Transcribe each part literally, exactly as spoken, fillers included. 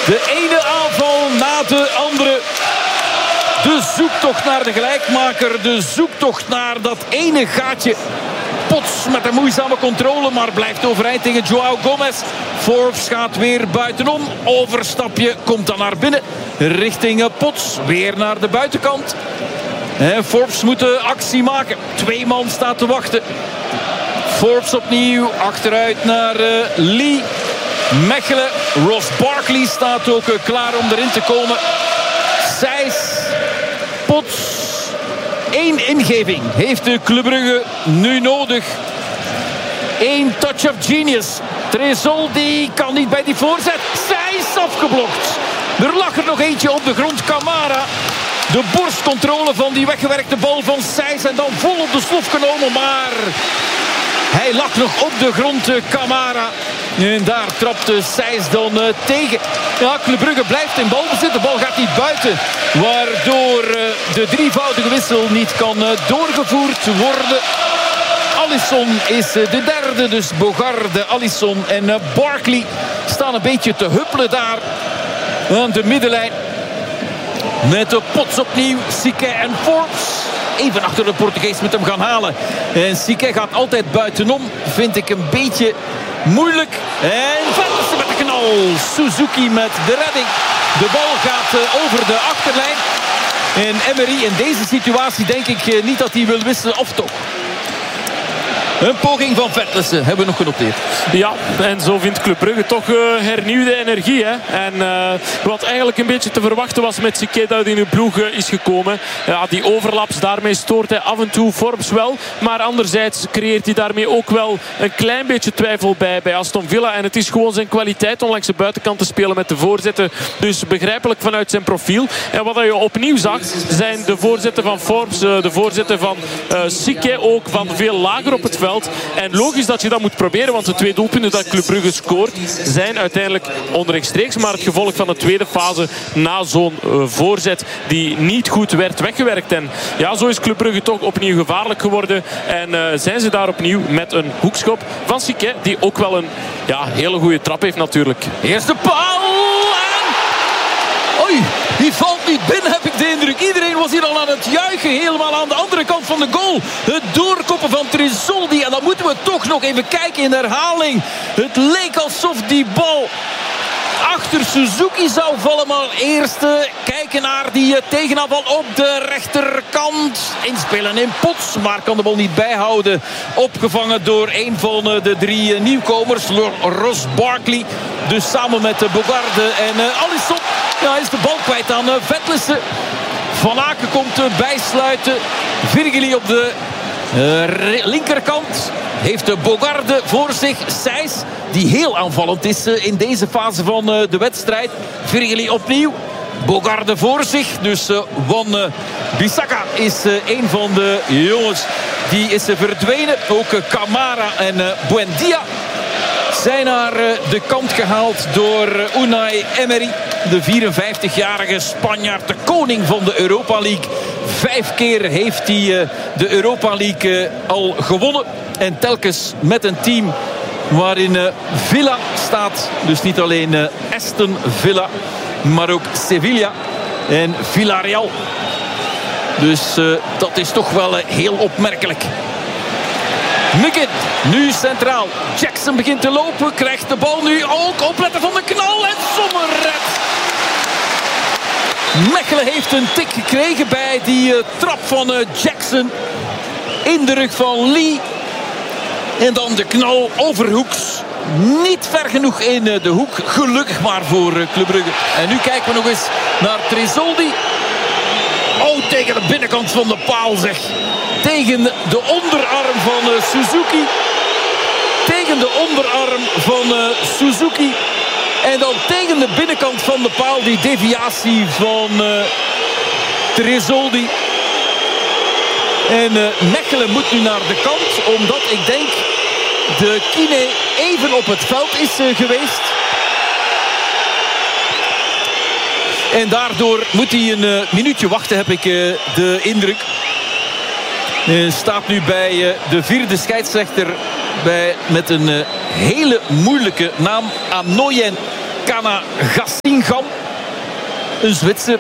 De ene aanval na de andere. De zoektocht naar de gelijkmaker. De zoektocht naar dat ene gaatje. Potts met een moeizame controle, maar blijft overeind tegen Joao Gomez. Forbes gaat weer buitenom. Overstapje komt dan naar binnen. Richting Potts. Weer naar de buitenkant. En Forbes moet de actie maken. Twee man staat te wachten. Forbes opnieuw. Achteruit naar uh, Lee. Mechelen. Ross Barkley staat ook uh, klaar om erin te komen. Sijs. Potts. Eén ingeving heeft de Club Brugge nu nodig. Eén touch of genius. Tresoldi kan niet bij die voorzet. Sijs afgeblokt. Er lag er nog eentje op de grond. Camara. De borstcontrole van die weggewerkte bal van Sijs. En dan vol op de slof genomen. Maar hij lag nog op de grond, Camara. En daar trapte Sijs dan uh, tegen. Ja, Club Brugge blijft in balbezit. De bal gaat niet buiten. Waardoor uh, de drievoudige wissel niet kan uh, doorgevoerd worden. Alisson is uh, de derde. Dus Bogarde, Alisson en uh, Barkley staan een beetje te huppelen daar aan de middenlijn. Met de Potts opnieuw. Sique en Forbes. Even achter de Portugees met hem gaan halen. En Sique gaat altijd buitenom. Vind ik een beetje moeilijk. En Vetlesen met de knal. Suzuki met de redding. De bal gaat uh, over de achterlijn. En Emery in deze situatie denk ik uh, niet dat hij wil wisselen. Of toch? Een poging van Vetlesen hebben we nog genoteerd. Ja, en zo vindt Club Brugge toch uh, hernieuwde energie. Hè? En uh, wat eigenlijk een beetje te verwachten was met Sique dat in de ploeg uh, is gekomen. Ja, die overlaps, daarmee stoort hij af en toe Forbes wel. Maar anderzijds creëert hij daarmee ook wel een klein beetje twijfel bij, bij Aston Villa. En het is gewoon zijn kwaliteit om langs de buitenkant te spelen met de voorzetten. Dus begrijpelijk vanuit zijn profiel. En wat je opnieuw zag, zijn de voorzetten van Forbes, uh, de voorzetten van uh, Sique ook van veel lager op het veld. En logisch dat je dat moet proberen, want de twee doelpunten dat Club Brugge scoort zijn uiteindelijk onrechtstreeks maar het gevolg van de tweede fase na zo'n uh, voorzet die niet goed werd weggewerkt. En ja, zo is Club Brugge toch opnieuw gevaarlijk geworden en uh, zijn ze daar opnieuw met een hoekschop van Sique, die ook wel een ja, hele goede trap heeft natuurlijk. Eerste paal en... Oei, die valt niet binnen, heb ik de indruk. Iedereen was hier al aan het juichen. Helemaal aan de andere kant van de goal. Het doorkoppen van Tresoldi. En dan moeten we toch nog even kijken in herhaling. Het leek alsof die bal achter Suzuki zou vallen. Maar eerst uh, kijken naar die uh, tegenaanval op de rechterkant. Inspelen in Potts, maar kan de bal niet bijhouden. Opgevangen door een van uh, de drie uh, nieuwkomers. Ross Barkley. Dus samen met uh, Bogarde en uh, Alisson. Ja, is de bal kwijt aan uh, Vetlesen. Van Aken komt uh, bijsluiten. Virgili op de uh, linkerkant. Heeft de Bogarde voor zich. Sijs, die heel aanvallend is uh, in deze fase van uh, de wedstrijd. Virgili opnieuw. Bogarde voor zich. Dus uh, Wan uh, Bissaka is uh, een van de jongens die is uh, verdwenen. Ook uh, Camara en uh, Buendia zijn naar uh, de kant gehaald door uh, Unai Emery. De vierenvijftigjarige Spanjaard, de koning van de Europa League. Vijf keer heeft hij uh, de Europa League uh, al gewonnen. En telkens met een team waarin uh, Villa staat. Dus niet alleen uh, Aston Villa, maar ook Sevilla en Villarreal. Dus uh, dat is toch wel uh, heel opmerkelijk. Mikin, nu centraal. Jackson begint te lopen, krijgt de bal nu ook. Opletten van de knal en Sommer redt. Mechelen heeft een tik gekregen bij die uh, trap van uh, Jackson. In de rug van Lee. En dan de knal overhoeks. Niet ver genoeg in uh, de hoek. Gelukkig maar voor uh, Club Brugge. En nu kijken we nog eens naar Tresoldi. Oh, tegen de binnenkant van de paal zeg. Tegen de onderarm van uh, Suzuki. Tegen de onderarm van uh, Suzuki. En dan tegen de binnenkant van de paal die deviatie van uh, Tresoldi. En uh, Mechelen moet nu naar de kant. Omdat ik denk de kine even op het veld is uh, geweest. En daardoor moet hij een uh, minuutje wachten, heb ik uh, de indruk. Uh, staat nu bij uh, de vierde scheidsrechter bij, met een uh, hele moeilijke naam. Anoyen Ghana Gassingham. Een Zwitser.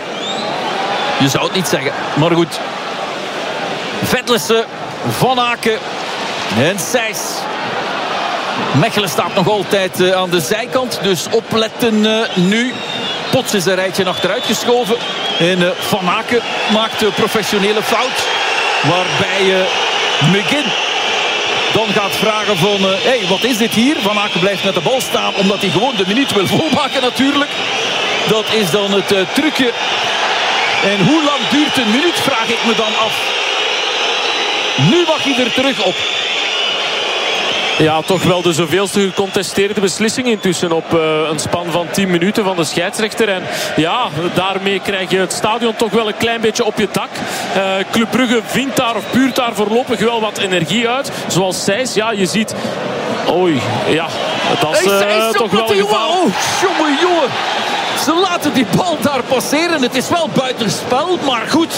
Je zou het niet zeggen, maar goed. Vetlesen, Van Aken en Sijs. Mechelen staat nog altijd uh, aan de zijkant, dus opletten uh, nu. Pots is een rijtje achteruit geschoven. En uh, Van Aken maakt een professionele fout. Waarbij uh, McGinn dan gaat vragen van... Hé, uh, hey, wat is dit hier? Van Aken blijft met de bal staan, omdat hij gewoon de minuut wil volmaken natuurlijk. Dat is dan het uh, trucje. En hoe lang duurt een minuut, vraag ik me dan af. Nu mag hij er terug op. Ja, toch wel de zoveelste gecontesteerde beslissing intussen op uh, een span van tien minuten van de scheidsrechter. En ja, daarmee krijg je het stadion toch wel een klein beetje op je dak. Uh, Club Brugge vindt daar of puurt daar voorlopig wel wat energie uit. Zoals Sijs, ja, je ziet... Oei, ja, dat is uh, hey, toch wel een gevaar. Oh, jongen, jongen. Ze laten die bal daar passeren. Het is wel buitenspel, maar goed.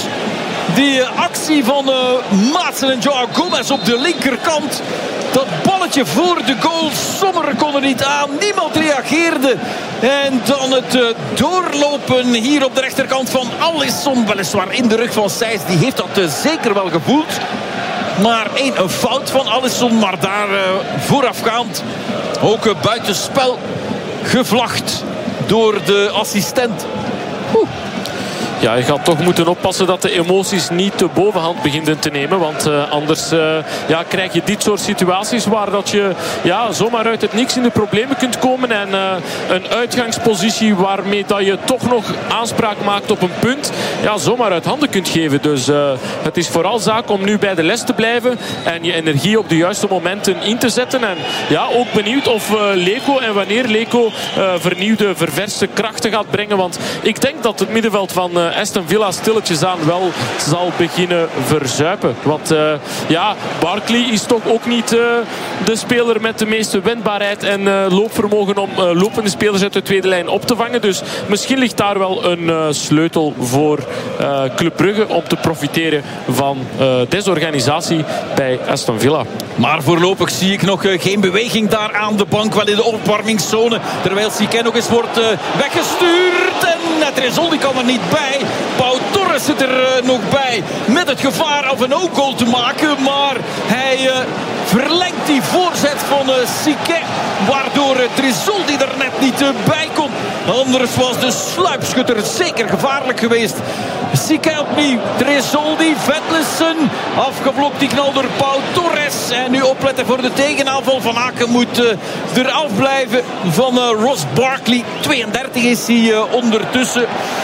Die actie van uh, Maatsen en Joao Gomez op de linkerkant. Dat balletje voor de goal. Sommer kon er niet aan. Niemand reageerde. En dan het uh, doorlopen hier op de rechterkant van Alisson. Weliswaar in de rug van Sijs. Die heeft dat uh, zeker wel gevoeld. Maar één, een fout van Alisson. Maar daar uh, voorafgaand ook uh, buitenspel gevlacht door de assistent. Oeh. Ja, je gaat toch moeten oppassen dat de emoties niet de bovenhand beginnen te nemen. Want uh, anders uh, ja, krijg je dit soort situaties waar dat je ja, zomaar uit het niks in de problemen kunt komen. En uh, een uitgangspositie waarmee dat je toch nog aanspraak maakt op een punt. Ja, zomaar uit handen kunt geven. Dus uh, het is vooral zaak om nu bij de les te blijven. En je energie op de juiste momenten in te zetten. En ja, ook benieuwd of uh, Leko en wanneer Leko uh, vernieuwde, ververste krachten gaat brengen. Want ik denk dat het middenveld van... Uh, Aston Villa stilletjes aan wel zal beginnen verzuipen. Want uh, ja, Barkley is toch ook niet uh, de speler met de meeste wendbaarheid en uh, loopvermogen om uh, lopende spelers uit de tweede lijn op te vangen. Dus misschien ligt daar wel een uh, sleutel voor uh, Club Brugge om te profiteren van uh, desorganisatie bij Aston Villa. Maar voorlopig zie ik nog uh, geen beweging daar aan de bank. Wel in de opwarmingszone. Terwijl Siquet nog eens wordt uh, weggestuurd. En Netrezol die kan er niet bij. Pau Torres zit er uh, nog bij. Met het gevaar of een no-goal te maken. Maar hij uh, verlengt die voorzet van uh, Siquet. Waardoor uh, Tresoldi er net niet uh, bij kon. Anders was de sluipschutter zeker gevaarlijk geweest. Siquet opnieuw. Tresoldi, Vetlesen. Afgeblokt die knal door Pau Torres. En nu opletten voor de tegenaanval. Van Aken moet uh, eraf blijven van uh, Ross Barkley. tweeëndertig is hij uh, ondertussen.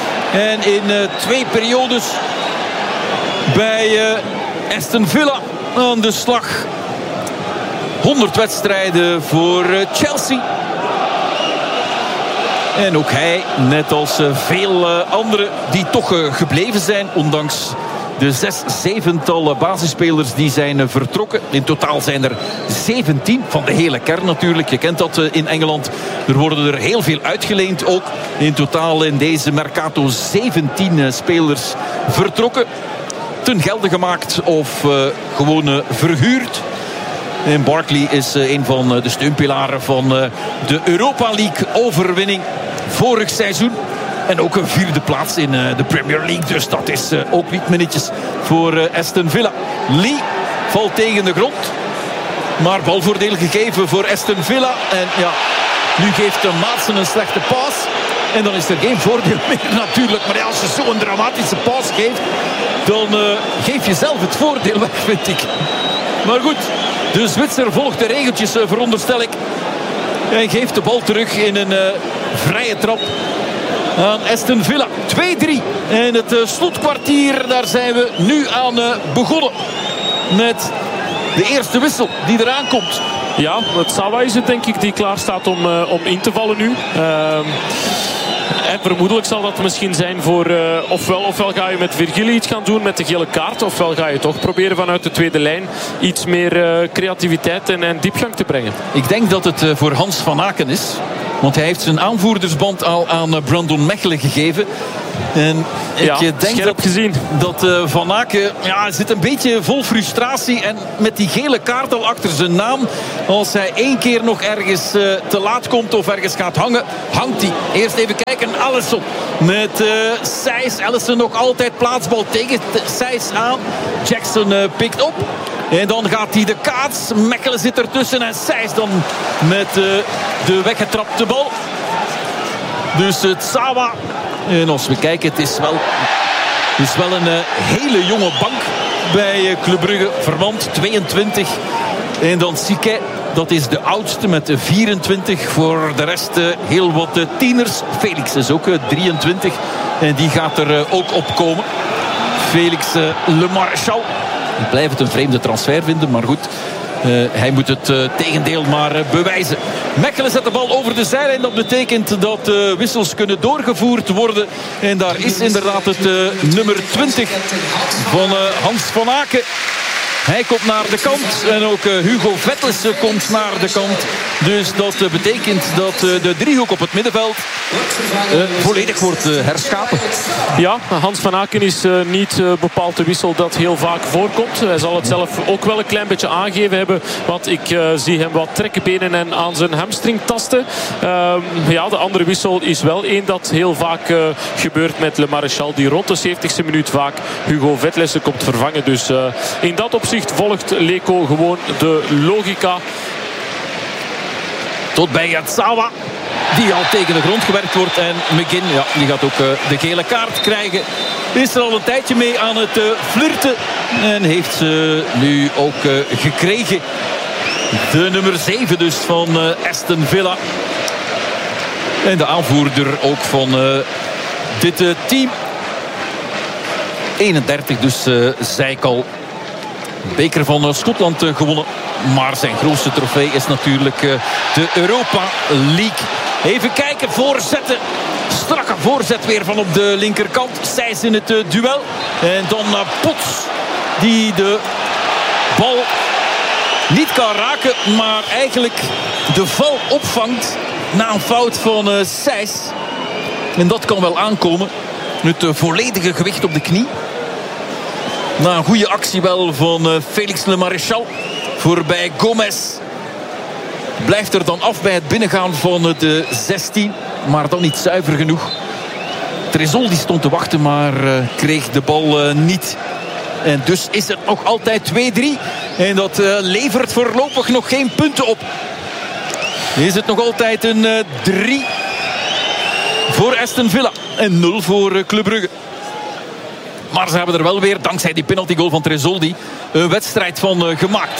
En in uh, twee periodes bij uh, Aston Villa aan de slag. honderd wedstrijden voor uh, Chelsea. En ook hij, net als uh, veel uh, anderen die toch uh, gebleven zijn, ondanks de zes, zevental basisspelers die zijn uh, vertrokken. In totaal zijn er zeventien van de hele kern natuurlijk. Je kent dat uh, in Engeland. Er worden er heel veel uitgeleend ook. In totaal in deze Mercato zeventien uh, spelers vertrokken. Ten gelde gemaakt of uh, gewoon uh, verhuurd. En Barkley is uh, een van uh, de steunpilaren van uh, de Europa League overwinning vorig seizoen. En ook een vierde plaats in uh, de Premier League. Dus dat is uh, ook niet minnetjes voor uh, Aston Villa. Lee valt tegen de grond. Maar balvoordeel gegeven voor Aston Villa. En ja, nu geeft de Maatsen een slechte paas. En dan is er geen voordeel meer natuurlijk. Maar ja, als je zo'n dramatische paas geeft, dan uh, geef je zelf het voordeel weg, vind ik. Maar goed, de Zwitser volgt de regeltjes, uh, veronderstel ik. En geeft de bal terug in een uh, vrije trap aan Aston Villa. twee drie. En het uh, slotkwartier, daar zijn we nu aan uh, begonnen. Met de eerste wissel die eraan komt. Ja, het Sawa is het denk ik die klaar staat om, uh, om in te vallen nu. Uh, en vermoedelijk zal dat misschien zijn voor uh, ofwel, ofwel ga je met Virgili iets gaan doen met de gele kaart. Ofwel ga je toch proberen vanuit de tweede lijn iets meer uh, creativiteit en, en diepgang te brengen. Ik denk dat het uh, voor Hans van Aken is. Want hij heeft zijn aanvoerdersband al aan Brandon Mechelen gegeven. En ik ja, denk dat, gezien. dat uh, Van Aken ja, zit een beetje vol frustratie. En met die gele kaart al achter zijn naam. Als hij één keer nog ergens uh, te laat komt of ergens gaat hangen, hangt hij. Eerst even kijken, Allison met uh, Sijs. Allison nog altijd plaatsbal tegen Sijs aan. Jackson uh, pikt op. En dan gaat hij de kaats. Mechelen zit ertussen en Sijs dan met uh, de weggetrapte bal. Dus het uh, Tsawa. En als we kijken, het is wel, het is wel een uh, hele jonge bank bij uh, Club Brugge. Vermand, tweeëntwintig. En dan Sique, dat is de oudste met vierentwintig. Voor de rest uh, heel wat uh, tieners. Felix is ook uh, drieëntwintig. En die gaat er uh, ook op komen. Felix uh, Le Maréchal. Ik blijf het een vreemde transfer vinden, maar goed. Uh, hij moet het uh, tegendeel maar uh, bewijzen. Mechelen zet de bal over de zijlijn. Dat betekent dat uh, wissels kunnen doorgevoerd worden. En daar is inderdaad het uh, nummer twintig van uh, Hans van Aken. Hij komt naar de kant. En ook uh, Hugo Vetlesen komt naar de kant. Dus dat uh, betekent dat uh, de driehoek op het middenveld uh, volledig wordt uh, herschapen. Ja, Hans van Aken is uh, niet uh, bepaald de wissel dat heel vaak voorkomt. Hij zal het zelf ook wel een klein beetje aangegeven hebben. Want ik uh, zie hem wat trekkenbenen en aan zijn hamstring tasten. Uh, ja, de andere wissel is wel één dat heel vaak uh, gebeurt met Le Maréchal. Die rond de zeventigste minuut vaak Hugo Vetlesen komt vervangen. Dus uh, in dat opzicht volgt Leko gewoon de logica. Tot bij Yatsawa, die al tegen de grond gewerkt wordt. En McGinn, ja, die gaat ook uh, de gele kaart krijgen. Is er al een tijdje mee aan het uh, flirten. En heeft ze nu ook uh, gekregen. De nummer zeven dus van uh, Aston Villa. En de aanvoerder ook van uh, dit uh, team. eenendertig dus, uh, zei ik al. Beker van Schotland gewonnen. Maar zijn grootste trofee is natuurlijk de Europa League. Even kijken, voorzetten. Strakke voorzet weer van op de linkerkant. Sijs in het duel. En dan Pots die de bal niet kan raken. Maar eigenlijk de val opvangt na een fout van Sijs. En dat kan wel aankomen. Het volledige gewicht op de knie. Na een goede actie wel van uh, Felix Le Maréchal. Voorbij Gomez. Blijft er dan af bij het binnengaan van de zestien. Maar dan niet zuiver genoeg. Tresol die stond te wachten, maar uh, kreeg de bal uh, niet. En dus is het nog altijd twee drie. En dat uh, levert voorlopig nog geen punten op. Is het nog altijd een uh, drie voor Aston Villa. En nul voor uh, Club Brugge. Maar ze hebben er wel weer, dankzij die penaltygoal van Tresoldi, een wedstrijd van uh, gemaakt.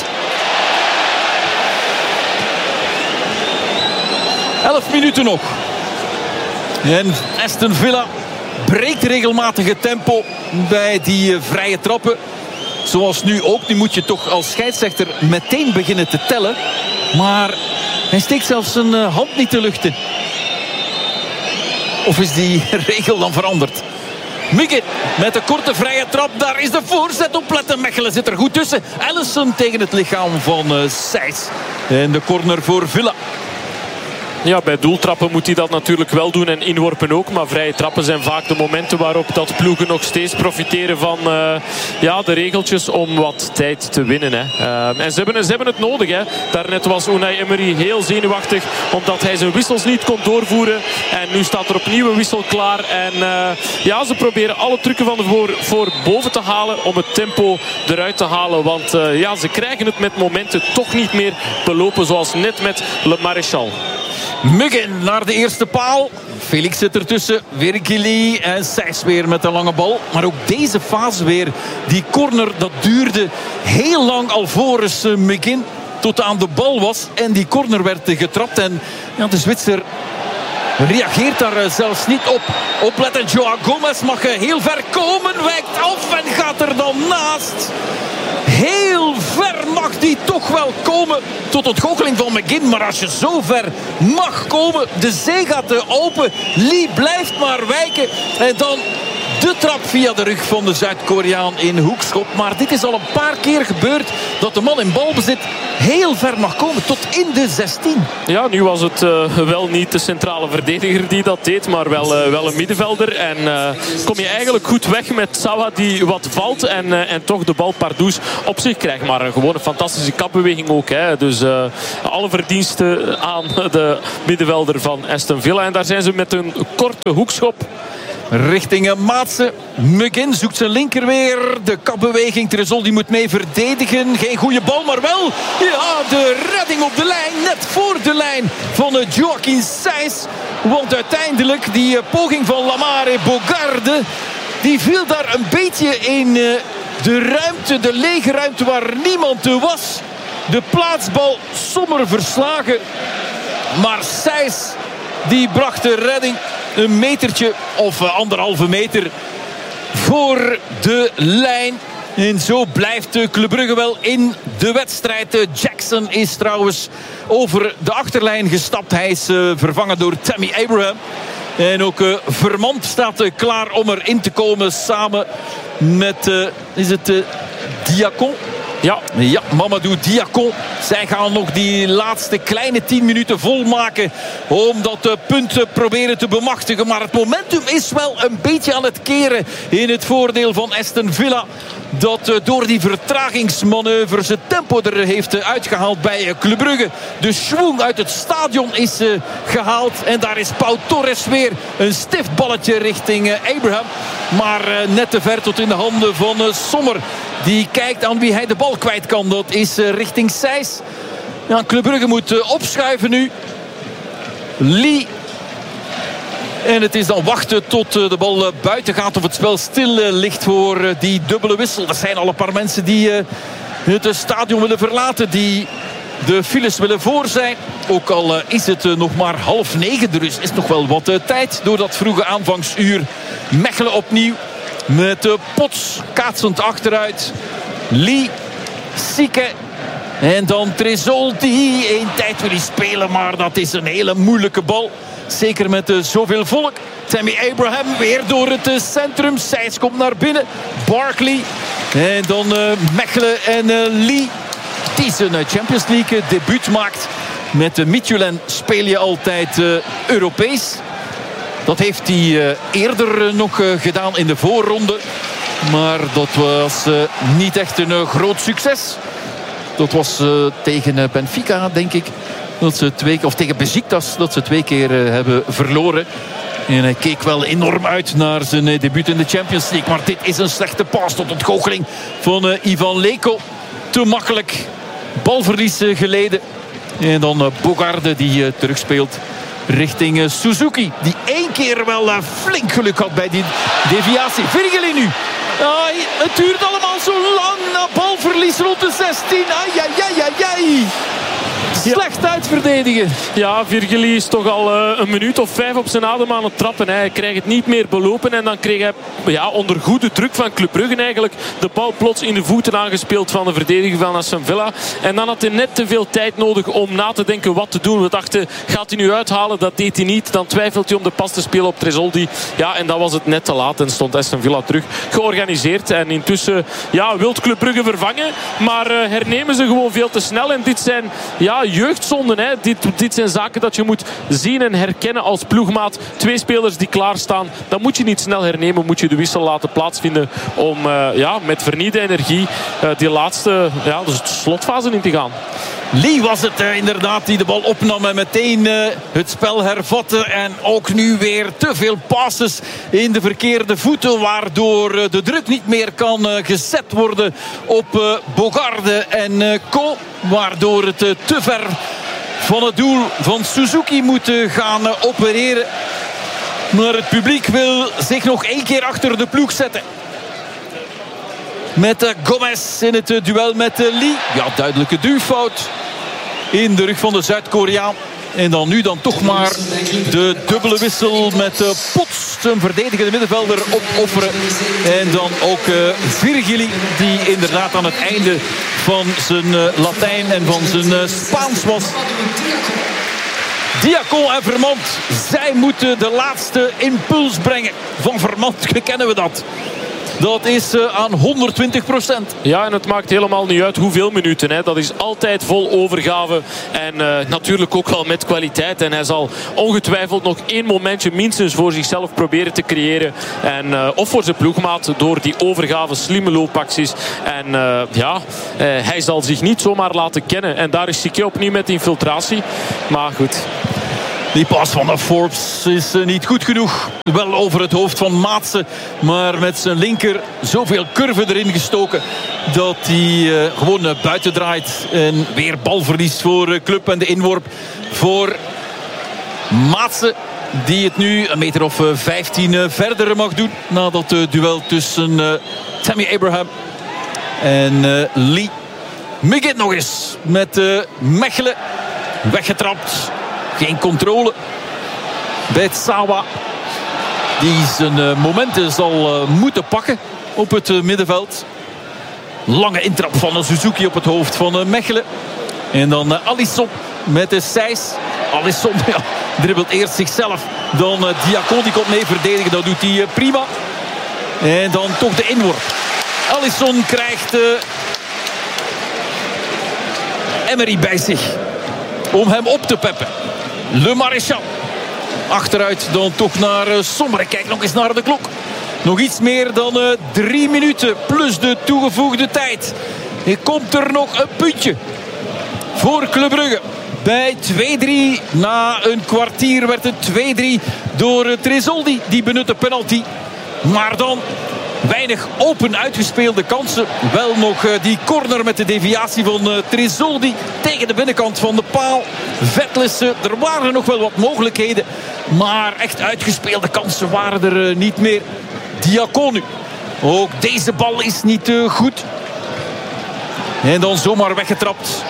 Elf minuten nog. En Aston Villa breekt regelmatig het tempo bij die uh, vrije trappen. Zoals nu ook. Nu moet je toch als scheidsrechter meteen beginnen te tellen. Maar hij steekt zelfs zijn uh, hand niet de lucht in. Of is die regel dan veranderd? McGinn met de korte vrije trap. Daar is de voorzet op. Letten. Mechelen zit er goed tussen. Allison tegen het lichaam van uh, Sijs. En de corner voor Villa. Ja, bij doeltrappen moet hij dat natuurlijk wel doen en inworpen ook. Maar vrije trappen zijn vaak de momenten waarop dat ploegen nog steeds profiteren van uh, ja, de regeltjes om wat tijd te winnen. Hè. Uh, en ze hebben, ze hebben het nodig. Hè. Daarnet was Unai Emery heel zenuwachtig omdat hij zijn wissels niet kon doorvoeren. En nu staat er opnieuw een wissel klaar. En uh, ja, ze proberen alle trucken van de voor, voor boven te halen om het tempo eruit te halen. Want uh, ja, ze krijgen het met momenten toch niet meer belopen zoals net met Le Maréchal. McGinn naar de eerste paal. Felix zit ertussen. Virgili en Sijs weer met een lange bal. Maar ook deze fase weer. Die corner, dat duurde heel lang alvorens McGinn tot aan de bal was. En die corner werd getrapt. En ja, de Zwitser reageert daar zelfs niet op. Opletten, Joao Gomez mag heel ver komen. Wijkt af en gaat er dan naast. Heel ver mag die toch wel komen tot ontgoocheling van McGinn. Maar als je zo ver mag komen, de zee gaat open. Lee blijft maar wijken. En dan de trap via de rug van de Zuid-Koreaan in hoekschop. Maar dit is al een paar keer gebeurd dat de man in balbezit heel ver mag komen, tot in de zestien. Ja, nu was het uh, wel niet de centrale verdediger die dat deed, maar wel, uh, wel een middenvelder. En uh, kom je eigenlijk goed weg met Sawa die wat valt en, uh, en toch de bal pardoes op zich krijgt. Maar uh, gewoon een fantastische kapbeweging ook. Hè. Dus uh, alle verdiensten aan de middenvelder van Aston Villa. En daar zijn ze met een korte hoekschop. Richting Maatsen. McGinn zoekt zijn linker weer. De kapbeweging. Tresol die moet mee verdedigen. Geen goede bal, maar wel ja, de redding op de lijn. Net voor de lijn van Joaquin Saiz. Want uiteindelijk die poging van Lamare Bogarde, die viel daar een beetje in de ruimte. De lege ruimte waar niemand was. De plaatsbal somber verslagen. Maar Saiz die bracht de redding een metertje of anderhalve meter voor de lijn. En zo blijft Club Brugge wel in de wedstrijd. Jackson is trouwens over de achterlijn gestapt. Hij is uh, vervangen door Tammy Abraham. En ook uh, Vermand staat uh, klaar om erin te komen samen met uh, is het uh, Diacon? Ja. ja, Mamadou Diacon. Zij gaan nog die laatste kleine tien minuten volmaken om dat punt proberen te bemachtigen. Maar het momentum is wel een beetje aan het keren in het voordeel van Aston Villa, dat door die vertragingsmanoeuvres het tempo er heeft uitgehaald bij Club Brugge. De schwung uit het stadion is gehaald. En daar is Pau Torres weer een stift balletje richting Abraham. Maar net te ver tot in de handen van Sommer. Die kijkt aan wie hij de bal kwijt kan. Dat is richting Saiz. Ja, Club Brugge moet opschuiven nu. Lee. En het is dan wachten tot de bal buiten gaat of het spel stil ligt voor die dubbele wissel. Er zijn al een paar mensen die het stadion willen verlaten. Die de files willen voor zijn. Ook al is het nog maar half negen. Er is nog wel wat tijd door dat vroege aanvangsuur. Mechelen opnieuw. Met de Pots kaatsend achteruit. Lee, Sieke. En dan Tresol die een tijd wil spelen. Maar dat is een hele moeilijke bal. Zeker met uh, zoveel volk. Tammy Abraham weer door het uh, centrum. Saiz komt naar binnen. Barkley. En dan uh, Mechelen en uh, Lee. Die zijn uh, Champions League uh, debuut maakt. Met uh, Midtjylland speel je altijd uh, Europees. Dat heeft hij uh, eerder uh, nog uh, gedaan in de voorronde. Maar dat was uh, niet echt een uh, groot succes. Dat was uh, tegen uh, Benfica, denk ik. Dat ze twee, of tegen Besiktas, dat ze twee keer uh, hebben verloren. En hij keek wel enorm uit naar zijn uh, debuut in de Champions League. Maar dit is een slechte paas tot ontgoocheling van uh, Ivan Leko. Te makkelijk. Balverlies uh, geleden. En dan uh, Bogarde die uh, terugspeelt richting uh, Suzuki. Die één keer wel uh, flink geluk had bij die deviatie. Virgili nu. Ai, het duurt allemaal zo lang. Balverlies rond de zestien. Ai, ai, ai, ai, ai. Slecht uitverdedigen. Ja, Virgili is toch al uh, een minuut of vijf op zijn adem aan het trappen. Hij krijgt het niet meer belopen. En dan kreeg hij ja, onder goede druk van Club Brugge eigenlijk de bal plots in de voeten aangespeeld van de verdediger van Aston Villa. En dan had hij net te veel tijd nodig om na te denken wat te doen. We dachten, gaat hij nu uithalen? Dat deed hij niet. Dan twijfelt hij om de pas te spelen op Tresoldi. Ja, en dan was het net te laat en stond Aston Villa terug georganiseerd. En intussen ja, wil Club Brugge vervangen. Maar uh, hernemen ze gewoon veel te snel. En dit zijn ja, jeugdzonden. Hè. Dit, dit zijn zaken dat je moet zien en herkennen als ploegmaat. Twee spelers die klaarstaan. Dan moet je niet snel hernemen. Moet je de wissel laten plaatsvinden om uh, ja, met vernieuwde energie uh, die laatste ja, dus slotfase in te gaan. Lee was het uh, inderdaad die de bal opnam en meteen uh, het spel hervatte. En ook nu weer te veel passes in de verkeerde voeten. Waardoor uh, de druk niet meer kan uh, gezet worden op uh, Bogarde en uh, Co. Waardoor het uh, te ver van het doel van Suzuki moet uh, gaan uh, opereren. Maar het publiek wil zich nog één keer achter de ploeg zetten. Met uh, Gomez in het uh, duel met uh, Lee. Ja, duidelijke duwfout in de rug van de Zuid-Koreaan. En dan nu dan toch maar de dubbele wissel met uh, Pots, een verdedigende middenvelder, opofferen. En dan ook uh, Virgili, die inderdaad aan het einde van zijn uh, Latijn en van zijn uh, Spaans was. Diacon en Vermand. Zij moeten de laatste impuls brengen. Van Vermand kennen we dat. Dat is uh, aan honderdtwintig procent. Ja, en het maakt helemaal niet uit hoeveel minuten. Hè. Dat is altijd vol overgave. En uh, natuurlijk ook wel met kwaliteit. En hij zal ongetwijfeld nog één momentje minstens voor zichzelf proberen te creëren. En, uh, of voor zijn ploegmaat door die overgave, slimme loopacties. En uh, ja, uh, hij zal zich niet zomaar laten kennen. En daar is Siquet opnieuw met infiltratie. Maar goed. Die pas van de Forbes is uh, niet goed genoeg. Wel over het hoofd van Maatsen. Maar met zijn linker zoveel curve erin gestoken. Dat hij uh, gewoon uh, buiten draait. En weer balverlies voor uh, Club. En de inworp voor Maatsen. Die het nu een meter of uh, vijftien uh, verder mag doen. Na dat uh, duel tussen uh, Tammy Abraham en uh, Lee. Migget nog eens met uh, Mechelen. Weggetrapt. Geen controle bij Tsawa. Die zijn uh, momenten zal uh, moeten pakken op het uh, middenveld. Lange intrap van een Suzuki op het hoofd van uh, Mechelen. En dan uh, Alisson met de Seys. Alisson ja, dribbelt eerst zichzelf. Dan uh, Diacon die komt mee verdedigen. Dat doet hij uh, prima. En dan toch de inworp. Alisson krijgt uh, Emery bij zich. Om hem op te peppen. Le Maréchal. Achteruit dan toch naar uh, Sommer. Kijk nog eens naar de klok. Nog iets meer dan uh, drie minuten. Plus de toegevoegde tijd. Er komt er nog een puntje. Voor Club Brugge. Bij twee drie. Na een kwartier werd het twee drie. Door uh, Tresoldi. Die benutte penalty. Maar dan weinig open uitgespeelde kansen. Wel nog uh, die corner met de deviatie van uh, Tresoldi tegen de binnenkant van de paal. Vetlissen, er waren nog wel wat mogelijkheden. Maar echt uitgespeelde kansen waren er uh, niet meer. Diacon nu. Ook deze bal is niet uh, goed. En dan zomaar weggetrapt.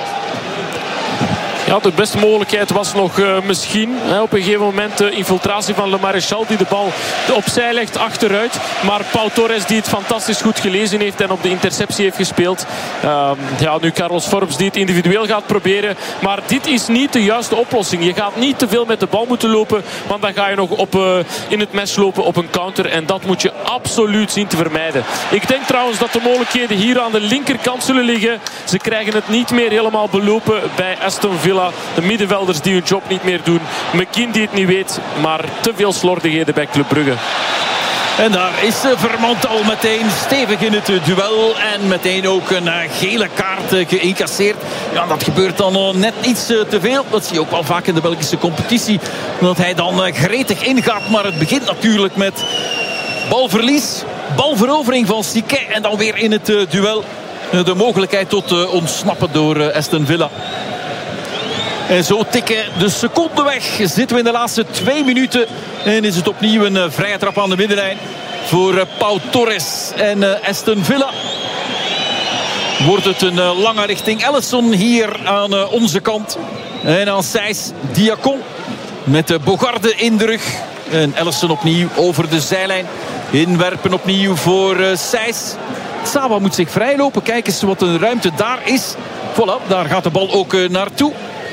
Ja, de beste mogelijkheid was nog uh, misschien hè, op een gegeven moment de infiltratie van Le Maréchal die de bal opzij legt achteruit. Maar Pau Torres die het fantastisch goed gelezen heeft en op de interceptie heeft gespeeld. Uh, ja, nu Carlos Forbes die het individueel gaat proberen. Maar dit is niet de juiste oplossing. Je gaat niet te veel met de bal moeten lopen, want dan ga je nog op, uh, in het mes lopen op een counter. En dat moet je absoluut zien te vermijden. Ik denk trouwens dat de mogelijkheden hier aan de linkerkant zullen liggen. Ze krijgen het niet meer helemaal belopen bij Aston Villa. De middenvelders die hun job niet meer doen. McKean die het niet weet. Maar te veel slordigheden bij Club Brugge. En daar is Vermand al meteen stevig in het duel. En meteen ook een gele kaart geïncasseerd. Ja, dat gebeurt dan net iets te veel. Dat zie je ook wel vaak in de Belgische competitie. Dat hij dan gretig ingaat. Maar het begint natuurlijk met balverlies. Balverovering van Siquet. En dan weer in het duel de mogelijkheid tot ontsnappen door Aston Villa. En zo tikken de seconden weg. Zitten we in de laatste twee minuten. En is het opnieuw een uh, vrije trap aan de middenlijn. Voor uh, Pau Torres en uh, Aston Villa. Wordt het een uh, lange richting Ellison hier aan uh, onze kant. En aan Seys Diacon. Met de uh, Bogarde in de rug. En Ellison opnieuw over de zijlijn. Inwerpen opnieuw voor uh, Seys. Tsawa moet zich vrijlopen. Kijk eens wat een ruimte daar is. Voilà, daar gaat de bal ook uh, naartoe.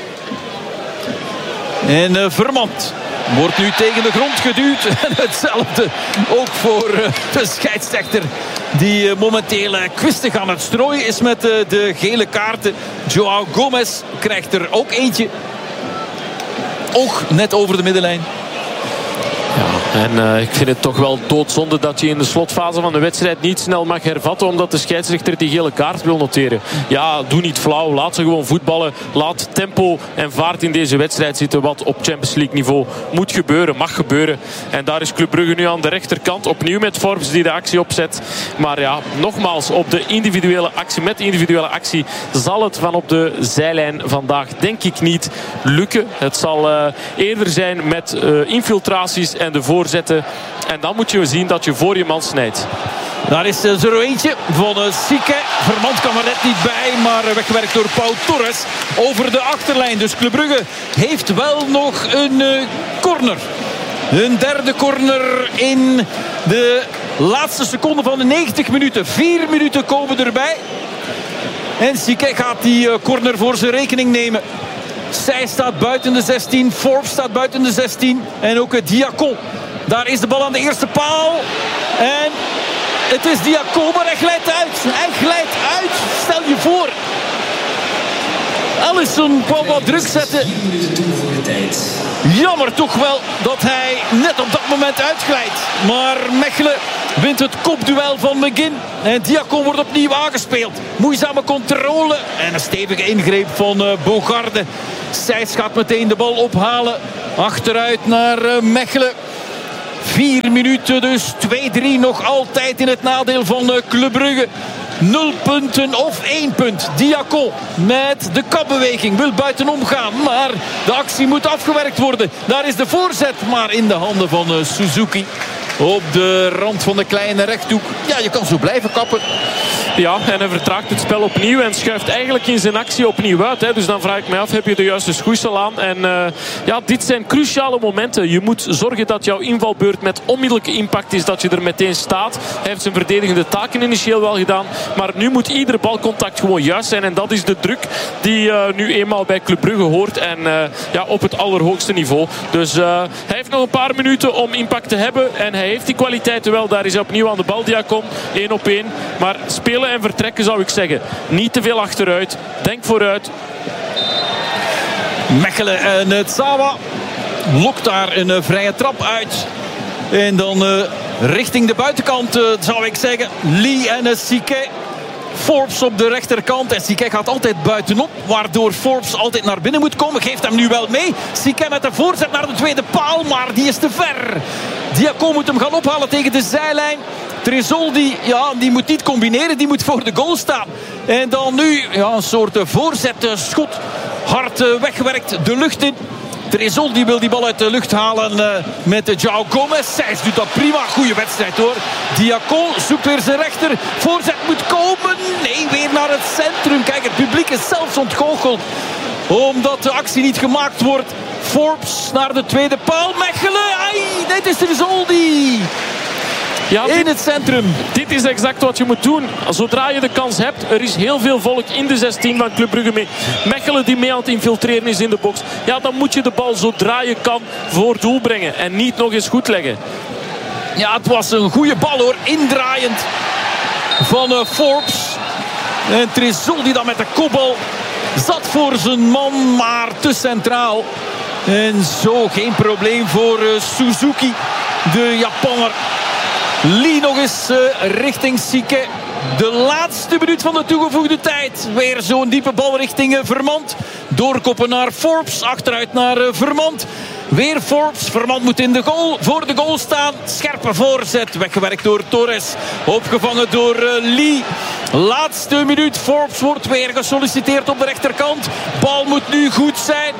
En uh, Vermand wordt nu tegen de grond geduwd. En hetzelfde ook voor uh, de scheidsrechter. Die uh, momenteel uh, kwistig aan het strooien is met uh, de gele kaarten. Joao Gomez krijgt er ook eentje. Ook net over de middenlijn. Ja, en uh, ik vind het toch wel doodzonde dat je in de slotfase van de wedstrijd niet snel mag hervatten, omdat de scheidsrechter die gele kaart wil noteren. Ja, doe niet flauw. Laat ze gewoon voetballen. Laat tempo en vaart in deze wedstrijd zitten, wat op Champions League niveau moet gebeuren, mag gebeuren. En daar is Club Brugge nu aan de rechterkant. Opnieuw met Forbes die de actie opzet. Maar ja, nogmaals, op de individuele actie, met de individuele actie zal het van op de zijlijn vandaag denk ik niet lukken. Het zal uh, eerder zijn met uh, infiltraties en de voorzetten. En dan moet je zien dat je voor je man snijdt. Daar is er zo eentje van uh, Siquet. Vermand kan er net niet bij, maar weggewerkt door Pau Torres over de achterlijn. Dus Club Brugge heeft wel nog een uh, corner. Een derde corner in de laatste seconde van de negentig minuten. Vier minuten komen erbij. En Siquet gaat die uh, corner voor zijn rekening nemen. Zij staat buiten de zestien. Forbes staat buiten de zestien. En ook het Diacon. Daar is de bal aan de eerste paal. En het is Diacon, maar hij glijdt uit. Hij glijdt uit. Stel je voor. Alisson kwam wat druk zetten. Jammer toch wel dat hij net op dat moment uitglijdt. Maar Mechelen wint het kopduel van McGinn. En Diacon wordt opnieuw aangespeeld. Moeizame controle. En een stevige ingreep van uh, Bogarde. Sijs gaat meteen de bal ophalen. Achteruit naar uh, Mechelen. Vier minuten dus. twee drie nog altijd in het nadeel van uh, Club Brugge. Nul punten of één punt. Diacon met de kapbeweging wil buitenom gaan. Maar de actie moet afgewerkt worden. Daar is de voorzet. Maar in de handen van uh, Suzuki. Op de rand van de kleine rechthoek. Ja, je kan zo blijven kappen. Ja, en hij vertraagt het spel opnieuw en schuift eigenlijk in zijn actie opnieuw uit. Hè. Dus dan vraag ik mij af, heb je de juiste schoeisel aan? En uh, ja, dit zijn cruciale momenten. Je moet zorgen dat jouw invalbeurt met onmiddellijke impact is, dat je er meteen staat. Hij heeft zijn verdedigende taken initieel wel gedaan. Maar nu moet ieder balcontact gewoon juist zijn. En dat is de druk die uh, nu eenmaal bij Club Brugge hoort. En uh, ja, op het allerhoogste niveau. Dus uh, hij heeft nog een paar minuten om impact te hebben. En hij heeft die kwaliteiten wel. Daar is hij opnieuw aan de bal, Diacon. Eén op één. Maar spelen en vertrekken zou ik zeggen. Niet te veel achteruit. Denk vooruit. Mechelen en het Zawa lokt daar een uh, vrije trap uit. En dan uh, richting de buitenkant uh, zou ik zeggen. Lee en uh, Sique. Forbes op de rechterkant. En Sique gaat altijd buitenop. Waardoor Forbes altijd naar binnen moet komen. Geeft hem nu wel mee. Sique met de voorzet naar de tweede paal. Maar die is te ver. Diacon moet hem gaan ophalen tegen de zijlijn. Tresoldi, ja, die moet niet combineren. Die moet voor de goal staan. En dan nu ja, een soort voorzet, schot. Hard weggewerkt de lucht in. Tresoldi wil die bal uit de lucht halen uh, met João Gomez. Sijs doet dat prima. Goeie wedstrijd hoor. Diacon zoekt weer zijn rechter. Voorzet moet komen. Nee, weer naar het centrum. Kijk, het publiek is zelfs ontgoocheld. Omdat de actie niet gemaakt wordt. Forbes naar de tweede paal. Mechelen. Ai, dit is Tresoldi. Ja, dit, in het centrum. Dit is exact wat je moet doen. Zodra je de kans hebt. Er is heel veel volk in de zestien van Club Brugge mee. Mechelen die mee aan het infiltreren is in de box. Ja, dan moet je de bal zodra je kan voor doel brengen. En niet nog eens goed leggen. Ja, het was een goede bal hoor. Indraaiend van uh, Forbes. En Tresoldi dan met de kopbal. Zat voor zijn man, maar te centraal. En zo geen probleem voor uh, Suzuki. De Japanner. Lee nog eens uh, richting Sique. De laatste minuut van de toegevoegde tijd. Weer zo'n diepe bal richting uh, Vermand. Doorkoppen naar Forbes. Achteruit naar uh, Vermand. Weer Forbes. Vermand moet in de goal, voor de goal staan. Scherpe voorzet. Weggewerkt door Torres. Opgevangen door uh, Lee. Laatste minuut. Forbes wordt weer gesolliciteerd op de rechterkant. Bal moet nu goed zijn.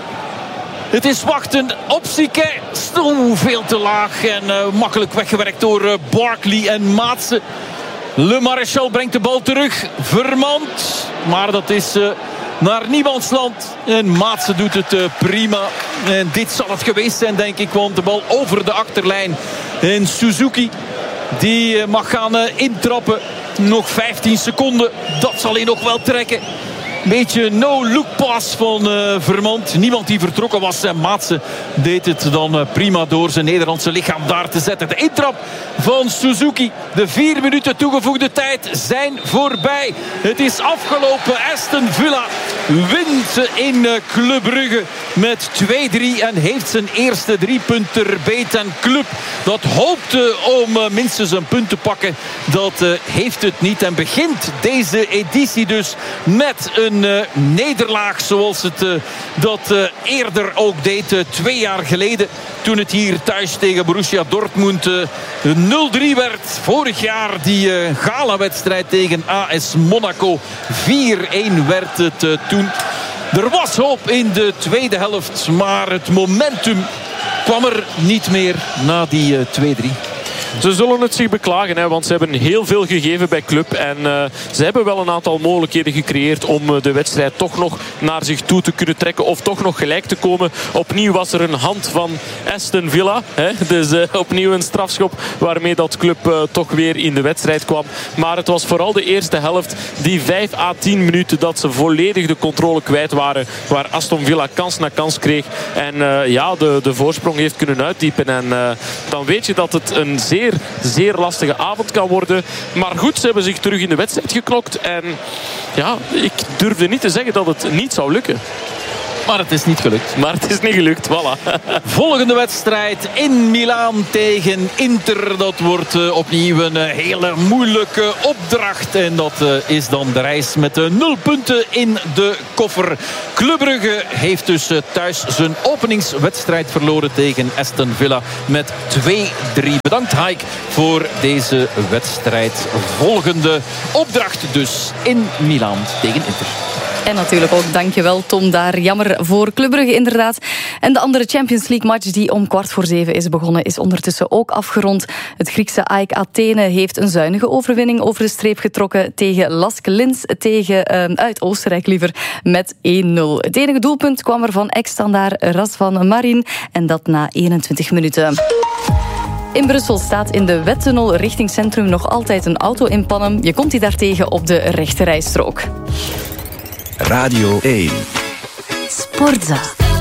Het is wachten op Sique. Stoel veel te laag en uh, makkelijk weggewerkt door uh, Barkley en Maatsen. Le Maréchal brengt de bal terug. Vermand. Maar dat is uh, naar niemandsland. En Maatsen doet het uh, prima. En dit zal het geweest zijn, denk ik. Want de bal over de achterlijn. En Suzuki die uh, mag gaan uh, intrappen. Nog vijftien seconden. Dat zal hij nog wel trekken. Beetje no-look pass van uh, Vermand. Niemand die vertrokken was. En Maatsen deed het dan uh, prima door zijn Nederlandse lichaam daar te zetten. De intrap van Suzuki. De vier minuten toegevoegde tijd zijn voorbij. Het is afgelopen. Aston Villa wint in uh, Club Brugge met twee drie. En heeft zijn eerste drie punten beet. En Club dat hoopte om uh, minstens een punt te pakken. Dat uh, heeft het niet. En begint deze editie dus met een Een uh, nederlaag zoals het uh, dat uh, eerder ook deed. Uh, twee jaar geleden toen het hier thuis tegen Borussia Dortmund uh, nul drie werd. Vorig jaar die uh, gala-wedstrijd tegen A S Monaco. vier een werd het uh, toen. Er was hoop in de tweede helft. Maar het momentum kwam er niet meer na die uh, twee drie. Ze zullen het zich beklagen, hè, want ze hebben heel veel gegeven bij Club. En uh, ze hebben wel een aantal mogelijkheden gecreëerd om uh, de wedstrijd toch nog naar zich toe te kunnen trekken. Of toch nog gelijk te komen. Opnieuw was er een hand van Aston Villa. Hè, dus uh, opnieuw een strafschop waarmee dat Club uh, toch weer in de wedstrijd kwam. Maar het was vooral de eerste helft, die vijf à tien minuten dat ze volledig de controle kwijt waren. Waar Aston Villa kans na kans kreeg. En uh, ja, de, de voorsprong heeft kunnen uitdiepen. En uh, dan weet je dat het een zeer, zeer lastige avond kan worden. Maar goed, ze hebben zich terug in de wedstrijd geknokt. En ja, ik durfde niet te zeggen dat het niet zou lukken. Maar het is niet gelukt. Maar het is niet gelukt, voilà. Volgende wedstrijd in Milaan tegen Inter. Dat wordt uh, opnieuw een uh, hele moeilijke opdracht. En dat uh, is dan de reis met uh, nul punten in de koffer. Club Brugge heeft dus uh, thuis zijn openingswedstrijd verloren tegen Aston Villa met twee drie. Bedankt Haik voor deze wedstrijd. Volgende opdracht dus in Milaan tegen Inter. En natuurlijk ook dankjewel Tom daar. Jammer voor Club Brugge inderdaad. En de andere Champions League match die om kwart voor zeven is begonnen is ondertussen ook afgerond. Het Griekse A E K Athene heeft een zuinige overwinning over de streep getrokken tegen Lask Linz, tegen, uh, uit Oostenrijk liever, met één nul. Het enige doelpunt kwam er van ex-standaard Razvan Marin en dat na eenentwintig minuten. In Brussel staat in de Wettunnel richting centrum nog altijd een auto in pannen. Je komt die daartegen op de rechte rijstrook. Radio één. Sportza.